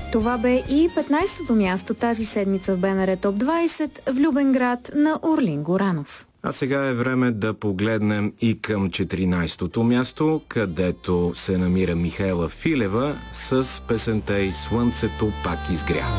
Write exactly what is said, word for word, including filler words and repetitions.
Това бе и петнайсетото място тази седмица в БНР Топ двайсет, Влюбен град на Орлин Горанов. А сега е време да погледнем и към четиринайсетото място, където се намира Михаела Филева с песента и "Слънцето пак изгря".